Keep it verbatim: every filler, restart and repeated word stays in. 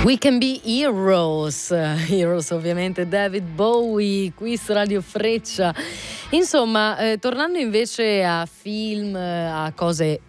We Can Be Heroes, Heroes ovviamente, David Bowie, qui su Radio Freccia. Insomma, eh, tornando invece a film, a cose